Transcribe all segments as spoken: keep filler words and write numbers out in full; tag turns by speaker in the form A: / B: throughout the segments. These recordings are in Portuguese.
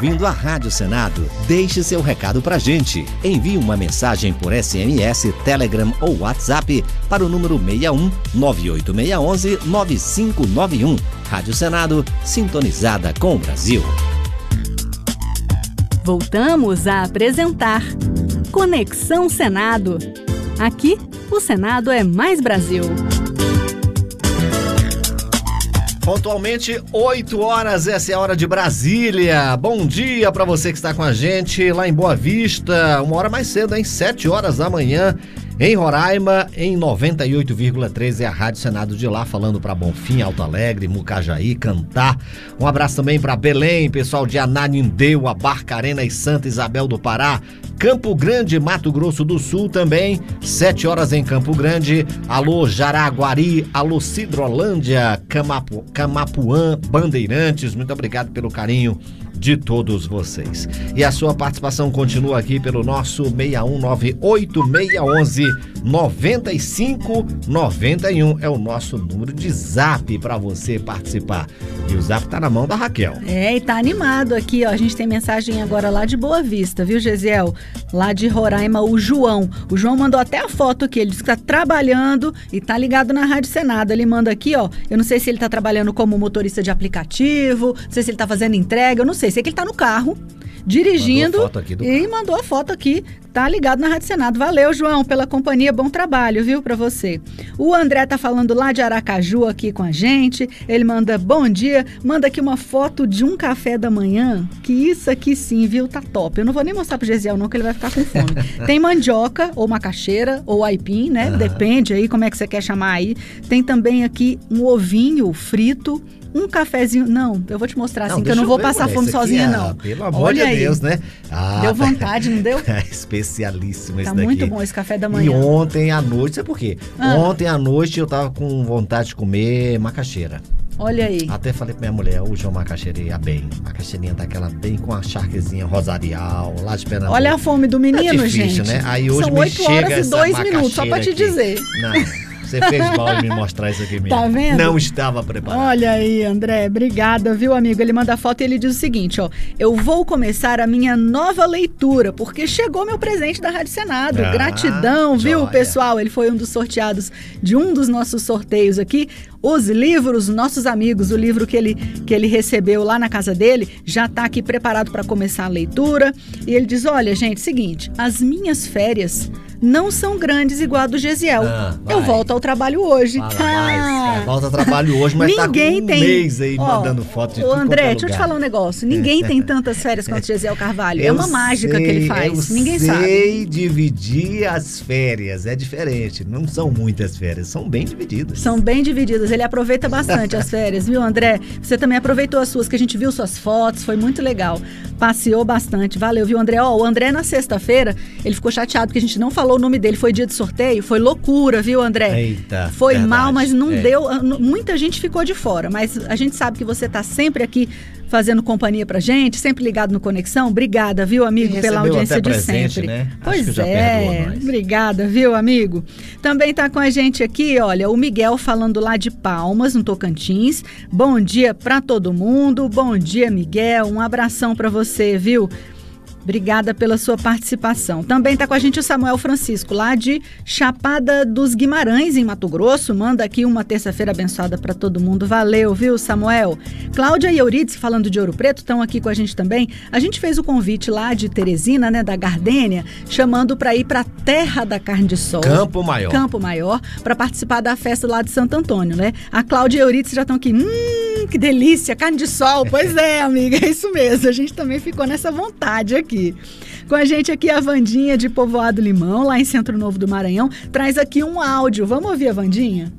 A: ouvindo a Rádio Senado? Deixe seu recado pra gente. Envie uma mensagem por S M S, Telegram ou WhatsApp para o número seis um nove oito seis um um nove cinco nove um. Rádio Senado, sintonizada com o Brasil.
B: Voltamos a apresentar Conexão Senado. Aqui, o Senado é mais Brasil.
C: Pontualmente, oito horas, essa é a hora de Brasília. Bom dia para você que está com a gente lá em Boa Vista. Uma hora mais cedo, hein? Sete horas da manhã. Em Roraima, em noventa e oito vírgula três é a Rádio Senado de lá, falando para Bonfim, Alto Alegre, Mucajaí, Cantar. Um abraço também para Belém, pessoal de Ananindeua, Barcarena e Santa Isabel do Pará. Campo Grande, Mato Grosso do Sul também, sete horas em Campo Grande. Alô Jaraguari, alô Cidrolândia, Camapu, Camapuã, Bandeirantes. Muito obrigado pelo carinho de todos vocês. E a sua participação continua aqui pelo nosso seis um nove oito seis um um nove cinco nove um. É o nosso número de zap para você participar. E o zap tá na mão da Raquel.
B: É, e tá animado aqui, ó. A gente tem mensagem agora lá de Boa Vista, viu, Gesiel? Lá de Roraima, o João. O João mandou até a foto aqui. Ele disse que tá trabalhando e tá ligado na Rádio Senado. Ele manda aqui, ó. Eu não sei se ele tá trabalhando como motorista de aplicativo, não sei se ele tá fazendo entrega, eu não sei. Sei que ele tá no carro, dirigindo, mandou a foto aqui do e carro. Mandou a foto aqui. Tá ligado na Rádio Senado. Valeu, João, pela companhia. Bom trabalho, viu, pra você. O André tá falando lá de Aracaju aqui com a gente. Ele manda bom dia. Manda aqui uma foto de um café da manhã. Que isso aqui sim, viu? Tá top. Eu não vou nem mostrar pro Gesiel não, que ele vai ficar com fome. Tem mandioca, ou macaxeira, ou aipim, né? Uhum. Depende aí como é que você quer chamar aí. Tem também aqui um ovinho frito. Um cafezinho, não, eu vou te mostrar assim, não, que eu não vou ver, passar mulher, fome sozinha, é, não.
C: Pelo amor Olha de aí. Deus, né?
B: Ah, deu vontade, não deu?
C: É especialíssimo esse
B: tá
C: daqui.
B: Tá muito bom esse café da manhã.
C: E ontem à noite, sabe por quê? Ah. Ontem à noite eu tava com vontade de comer macaxeira.
B: Olha aí.
C: Até falei pra minha mulher, hoje uma macaxeirinha bem. Macaxeirinha daquela bem com a charquezinha rosarial, lá de Pernambuco.
B: Olha a fome do menino, é difícil,
C: gente. Né? Aí hoje
B: São
C: me
B: oito horas e dois minutos, só pra te
C: aqui.
B: dizer.
C: Não. Você fez mal em me mostrar isso aqui mesmo.
B: Tá vendo?
C: Não estava preparado.
B: Olha aí, André, obrigada, viu, amigo? Ele manda a foto e ele diz o seguinte, ó. Eu vou começar a minha nova leitura, porque chegou meu presente da Rádio Senado. Ah, Gratidão, viu, joia. Pessoal? Ele foi um dos sorteados de um dos nossos sorteios aqui. Os livros, nossos amigos, o livro que ele, que ele recebeu lá na casa dele, já está aqui preparado para começar a leitura. E ele diz, olha, gente, seguinte, as minhas férias não são grandes igual a do Gesiel. Ah, eu volto ao trabalho hoje.
C: Fala mais, ah. Volta ao trabalho hoje, mas ninguém tá com um tem... mês aí, ó, mandando foto de tudo.
B: André, deixa eu te falar um negócio. Ninguém tem tantas férias quanto o Gesiel Carvalho. Eu é uma sei, mágica que ele faz.
C: Eu
B: ninguém
C: sei
B: sabe.
C: sei dividir as férias. É diferente. Não são muitas férias. São bem divididas.
B: São bem divididas. Ele aproveita bastante as férias, viu, André? Você também aproveitou as suas, que a gente viu suas fotos. Foi muito legal. Passeou bastante. Valeu, viu, André? Ó, o André, na sexta-feira, ele ficou chateado porque a gente não falou o nome dele. Foi dia de sorteio. Foi loucura, viu, André?
C: Eita,
B: foi
C: verdade,
B: mal, mas não
C: é.
B: deu. Muita gente ficou de fora. Mas a gente sabe que você tá sempre aqui fazendo companhia pra gente, sempre ligado no Conexão. Obrigada, viu, amigo, pela audiência de
C: presente,
B: sempre.
C: Né?
B: Pois é, obrigada, viu, amigo? Também tá com a gente aqui, olha, o Miguel falando lá de Palmas, no Tocantins. Bom dia pra todo mundo, bom dia, Miguel, um abração pra você, viu? Obrigada pela sua participação. Também está com a gente o Samuel Francisco, lá de Chapada dos Guimarães, em Mato Grosso. Manda aqui uma terça-feira abençoada para todo mundo. Valeu, viu, Samuel? Cláudia e Euridice, falando de Ouro Preto, estão aqui com a gente também. A gente fez o convite lá de Teresina, né, da Gardênia, chamando para ir para a terra da carne de sol.
C: Campo Maior.
B: Campo Maior, para participar da festa lá de Santo Antônio, né? A Cláudia e a Euridice já estão aqui. Hum, que delícia, carne de sol. Pois é, amiga, é isso mesmo. A gente também ficou nessa vontade aqui. Aqui. Com a gente aqui a Vandinha de Povoado Limão, lá em Centro Novo do Maranhão, traz aqui um áudio. Vamos ouvir a Vandinha?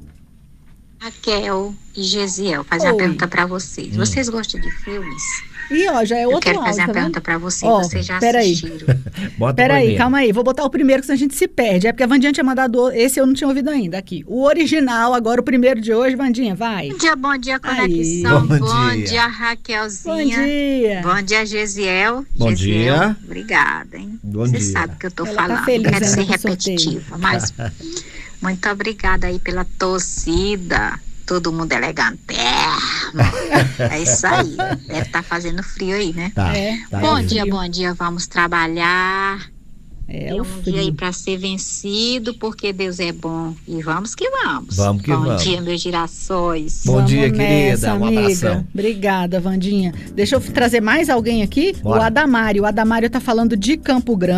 D: Raquel e Gesiel, fazer Oi. uma pergunta para vocês. Hum. Vocês gostam de filmes?
B: Ih, ó, já é outro áudio.
D: Eu quero fazer
B: áudio,
D: uma
B: tá
D: pergunta
B: vendo?
D: pra vocês,
B: ó,
D: vocês já
B: peraí.
D: assistiram.
B: Peraí, calma aí, vou botar o primeiro que senão a gente se perde. É porque a Vandinha tinha mandado, esse eu não tinha ouvido ainda, aqui. O original, agora o primeiro de hoje, Vandinha, vai.
D: Bom dia, bom dia, Conexão.
C: Bom,
D: bom
C: dia.
D: dia, Raquelzinha.
B: Bom dia.
D: Bom dia, Gesiel.
C: Bom
D: Gesiel,
C: dia.
D: Obrigada, hein?
C: Bom
D: Você
C: dia.
D: sabe que eu tô
B: Ela
D: falando,
B: tá feliz,
D: quero ser
B: né, com o
D: repetitiva, mas muito obrigada aí pela torcida. todo mundo elegante. É isso aí. Deve estar fazendo frio aí, né?
C: Tá.
B: É,
C: tá
D: Bom
C: aí.
D: dia, bom dia. Vamos trabalhar.
B: É
D: É
B: o
D: um dia aí
B: frio.
D: para ser vencido, porque Deus é bom. E vamos que vamos.
C: Vamos que
D: bom
C: vamos.
D: dia, meus girassóis.
C: Bom
B: Vamos
C: dia,
B: nessa,
C: querida. Um
B: amiga.
C: abração.
B: Obrigada, Vandinha. Deixa eu trazer mais alguém aqui.
C: Bora.
B: O Adamário. O Adamário tá falando de Campo Grande.